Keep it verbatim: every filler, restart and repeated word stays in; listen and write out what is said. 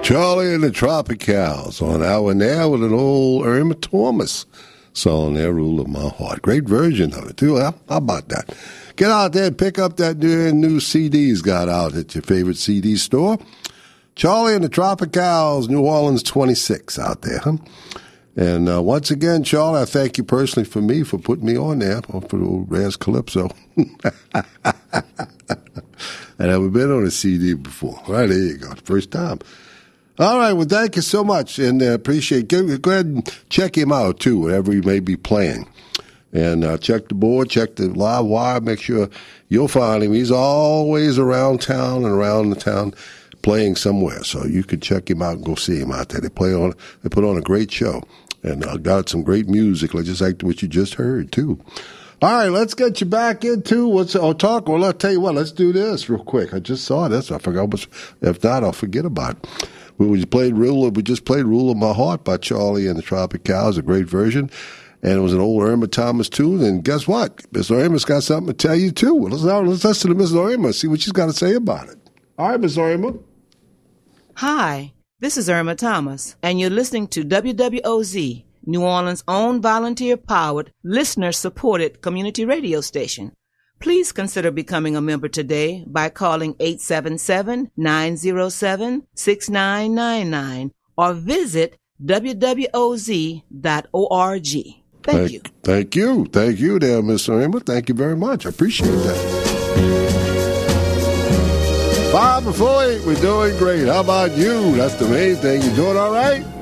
Charlie and the Tropicals on Hour Now with an old Irma Thomas song there, Rule of My Heart. Great version of it, too. How about that? Get out there and pick up that new, new C Ds got out at your favorite C D store. Charlie and the Tropicals, New Orleans twenty-six out there, huh? And uh, once again, Charlie, I thank you personally for me, for putting me on there, for the old Raz Calypso. I never been on a C D before. Right, there you go. First time. All right, well, thank you so much, and uh, appreciate it. Go ahead and check him out, too, whatever he may be playing. And uh, check the board, check the live wire, make sure you'll find him. He's always around town and around the town playing somewhere, so you can check him out and go see him out there. They play on, they put on a great show, and uh, got some great music, just like what you just heard, too. All right, let's get you back into what's oh talk. Well, I'll tell you what, let's do this real quick. I just saw this. I forgot what's, if not, I'll forget about it. We played Rule. We just played "Rule of My Heart" by Charlie and the Tropicals, a great version, and it was an old Irma Thomas tune. And guess what? Miss Irma's got something to tell you too. Let's now let's listen to Miss Irma, see what she's got to say about it. All right, Miss Irma. Hi, this is Irma Thomas, and you're listening to W W O Z, New Orleans' own volunteer-powered, listener-supported community radio station. Please consider becoming a member today by calling eight seven seven, nine zero seven, six nine nine nine or visit w w o z dot org. Thank, thank you. Thank you. Thank you there, Miss Irma. Thank you very much. I appreciate that. Five before eight, we're doing great. How about you? That's the main thing. You doing all right?